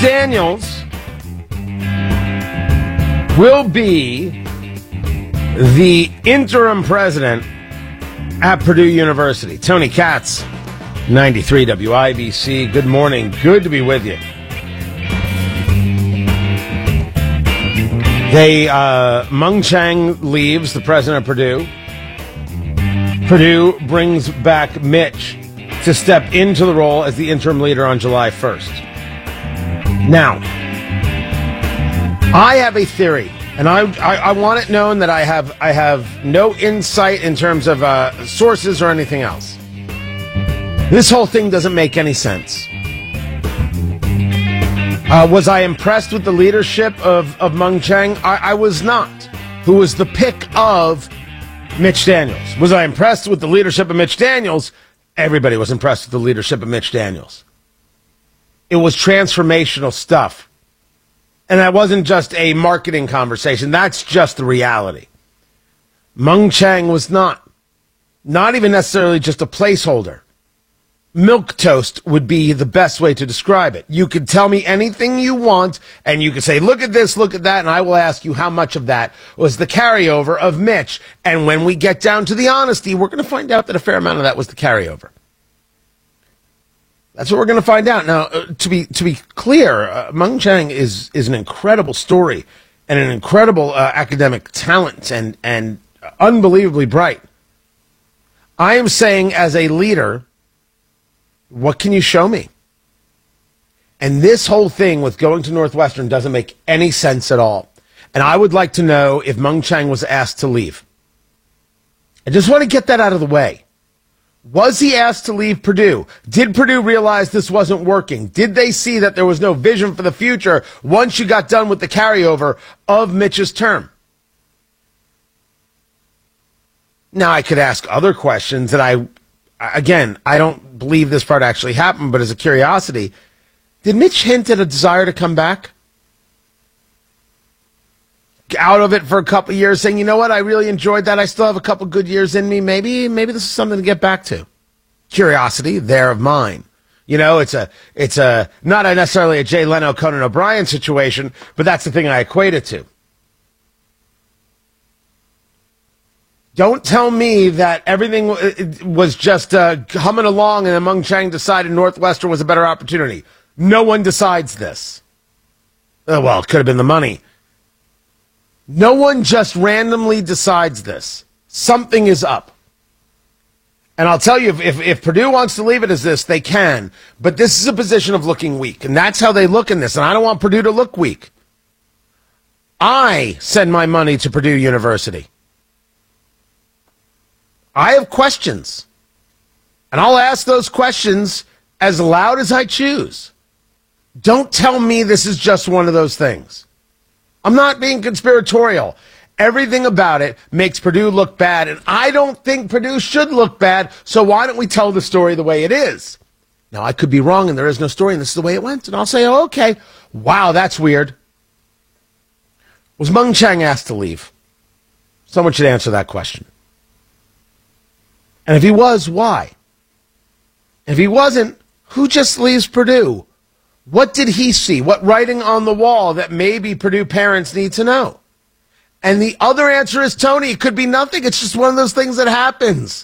Daniels will be the interim president at Purdue University. Tony Katz, 93 WIBC. Good morning. Good to be with you. Mung Chiang leaves, the president of Purdue. Purdue brings back Mitch to step into the role as the interim leader on July 1st. Now, I have a theory, and I want it known that I have no insight in terms of sources or anything else. This whole thing doesn't make any sense. Was I impressed with the leadership of Mung Chiang? I was not. Who was the pick of Mitch Daniels? Was I impressed with the leadership of Mitch Daniels? Everybody was impressed with the leadership of Mitch Daniels. It was transformational stuff. And that wasn't just a marketing conversation. That's just the reality. Mung Chiang was not even necessarily just a placeholder. Milquetoast would be the best way to describe it. You could tell me anything you want, and you could say, look at this, look at that, and I will ask you how much of that was the carryover of Mitch. And when we get down to the honesty, we're going to find out that a fair amount of that was the carryover. That's what we're going to find out. Now, to be clear, Mung Chiang is an incredible story and an incredible academic talent and unbelievably bright. I am saying, as a leader, what can you show me? And this whole thing with going to Northwestern doesn't make any sense at all. And I would like to know if Mung Chiang was asked to leave. I just want to get that out of the way. Was he asked to leave Purdue? Did Purdue realize this wasn't working? Did they see that there was no vision for the future once you got done with the carryover of Mitch's term? Now, I could ask other questions that I don't believe this part actually happened, but as a curiosity, did Mitch hint at a desire to come back? Out of it for a couple of years, saying, you know what, I really enjoyed that. I still have a couple good years in me. Maybe this is something to get back to. Curiosity there of mine. You know, it's not necessarily a Jay Leno, Conan O'Brien situation, but that's the thing I equate it to. Don't tell me that everything was just humming along and then Mung Chiang decided Northwestern was a better opportunity. No one decides this. Well, it could have been the money. No one just randomly decides this. Something is up. And I'll tell you, if Purdue wants to leave it as this, they can. But this is a position of looking weak. And that's how they look in this. And I don't want Purdue to look weak. I send my money to Purdue University. I have questions. And I'll ask those questions as loud as I choose. Don't tell me this is just one of those things. I'm not being conspiratorial. Everything about it makes Purdue look bad, and I don't think Purdue should look bad, so why don't we tell the story the way it is? Now, I could be wrong, and there is no story, and this is the way it went, and I'll say, oh, okay, wow, that's weird. Was Mung Chiang asked to leave? Someone should answer that question. And if he was, why? If he wasn't, who just leaves Purdue? What did he see? What writing on the wall that maybe Purdue parents need to know? And the other answer is, Tony, it could be nothing. It's just one of those things that happens.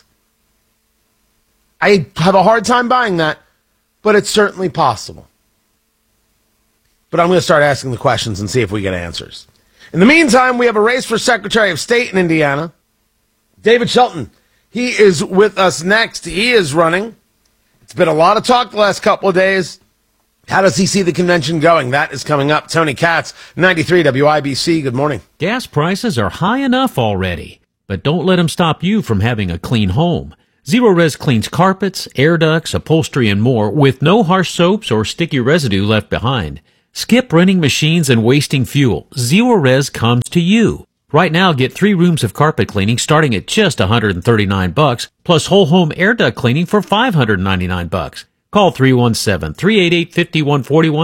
I have a hard time buying that, but it's certainly possible. But I'm going to start asking the questions and see if we get answers. In the meantime, we have a race for Secretary of State in Indiana. David Shelton, he is with us next. He is running. It's been a lot of talk the last couple of days. How does he see the convention going? That is coming up. Tony Katz, 93 WIBC. Good morning. Gas prices are high enough already, but don't let them stop you from having a clean home. Zerorez cleans carpets, air ducts, upholstery, and more with no harsh soaps or sticky residue left behind. Skip renting machines and wasting fuel. Zerorez comes to you. Right now, get 3 rooms of carpet cleaning starting at just $139, plus whole home air duct cleaning for $599. Call 317-388-5141.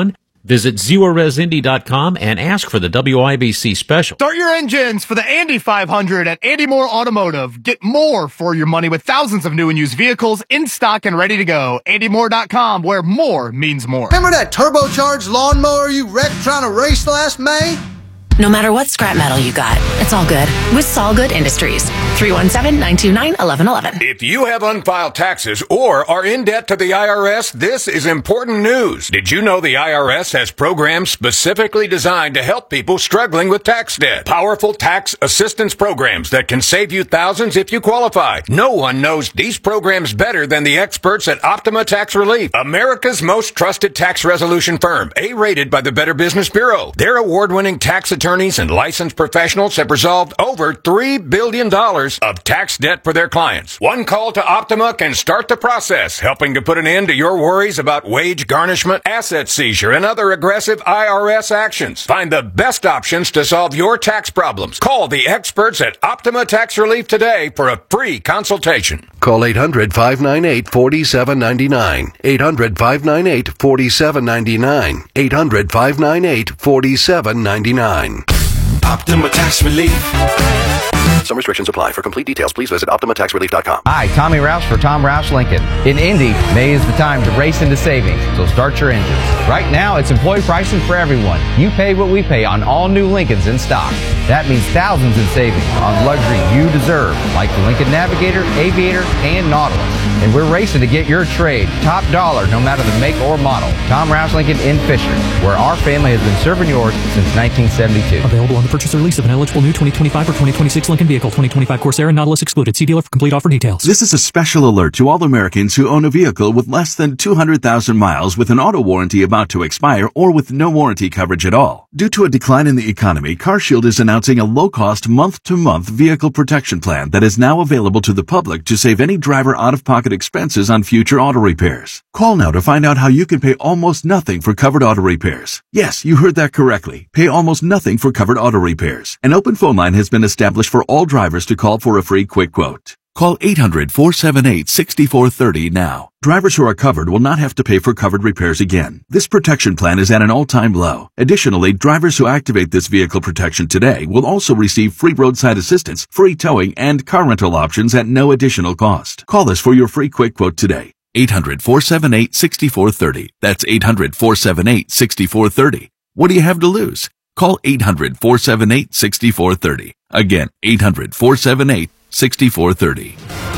Visit ZeroResIndy.com and ask for the WIBC special. Start your engines for the Andy 500 at Andy Moore Automotive. Get more for your money with thousands of new and used vehicles in stock and ready to go. AndyMoore.com, where more means more. Remember that turbocharged lawnmower you wrecked trying to race last May? No matter what scrap metal you got, it's all good with Solgood Industries. 317-929-1111. If you have unfiled taxes or are in debt to the IRS, this is important news. Did you know the IRS has programs specifically designed to help people struggling with tax debt? Powerful tax assistance programs that can save you thousands if you qualify. No one knows these programs better than the experts at Optima Tax Relief, America's most trusted tax resolution firm, A-rated by the Better Business Bureau. Their award-winning tax attorneys and licensed professionals have resolved over $3 billion of tax debt for their clients. One call to Optima can start the process, helping to put an end to your worries about wage garnishment, asset seizure, and other aggressive IRS actions. Find the best options to solve your tax problems. Call the experts at Optima Tax Relief today for a free consultation. Call 800-598-4799. 800-598-4799. 800-598-4799. Optima Tax Relief. Some restrictions apply. For complete details, please visit OptimaTaxRelief.com. Hi, Tommy Roush for Tom Roush Lincoln. In Indy, May is the time to race into savings, so start your engines. Right now, it's employee pricing for everyone. You pay what we pay on all new Lincolns in stock. That means thousands in savings on luxury you deserve, like the Lincoln Navigator, Aviator, and Nautilus. And we're racing to get your trade top dollar, no matter the make or model. Tom Roush Lincoln in Fisher, where our family has been serving yours since 1972. Available on the purchase or lease of an eligible new 2025 or 2026 Lincoln vehicle. 2025 Corsair and Nautilus excluded. See dealer for complete offer details. This is a special alert to all Americans who own a vehicle with less than 200,000 miles with an auto warranty about to expire or with no warranty coverage at all. Due to a decline in the economy, CarShield is announcing a low-cost month-to-month vehicle protection plan that is now available to the public to save any driver out-of-pocket expenses on future auto repairs. Call now to find out how you can pay almost nothing for covered auto repairs. Yes, you heard that correctly. Pay almost nothing for covered auto repairs. An open phone line has been established for all drivers to call for a free quick quote. Call 800-478-6430 now. Drivers who are covered will not have to pay for covered repairs again. This protection plan is at an all-time low. Additionally, drivers who activate this vehicle protection today will also receive free roadside assistance, free towing, and car rental options at no additional cost. Call us for your free quick quote today. 800-478-6430. That's 800-478-6430. What do you have to lose? Call 800-478-6430. Again, 800-478-6430.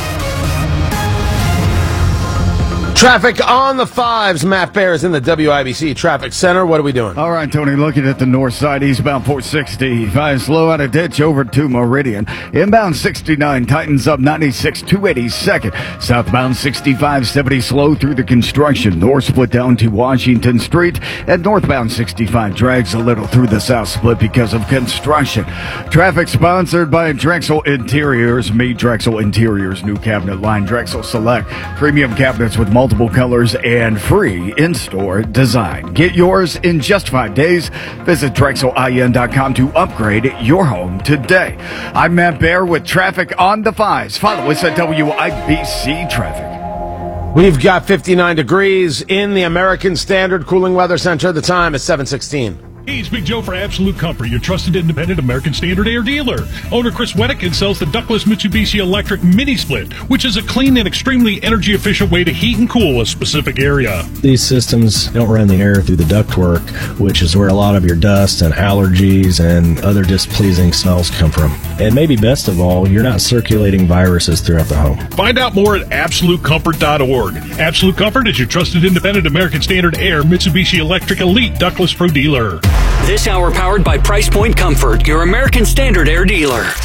Traffic on the fives. Matt Bear is in the WIBC Traffic Center. What are we doing? All right, Tony, looking at the north side, eastbound 465, slow out of ditch over to Meridian. Inbound 69 tightens up 96, 282nd. Southbound 65, 70 slow through the construction. North split down to Washington Street. And northbound 65 drags a little through the south split because of construction. Traffic sponsored by Drexel Interiors. Meet Drexel Interiors new cabinet line. Drexel Select premium cabinets with multiple colors and free in-store design. Get yours in just 5 days. Visit DrexelIN.com to upgrade your home today. I'm Matt Bear with traffic on the fives. Follow us at WIBC Traffic. We've got 59 degrees in the American Standard Cooling Weather Center. The time is 7:16. Hey, it's Big Joe for Absolute Comfort, your trusted independent American Standard Air dealer. Owner Chris Weddick sells the ductless Mitsubishi Electric Mini Split, which is a clean and extremely energy-efficient way to heat and cool a specific area. These systems don't run the air through the ductwork, which is where a lot of your dust and allergies and other displeasing smells come from. And maybe best of all, you're not circulating viruses throughout the home. Find out more at AbsoluteComfort.org. Absolute Comfort is your trusted independent American Standard Air Mitsubishi Electric Elite Ductless Pro dealer. This hour powered by Price Point Comfort, your American Standard Air dealer.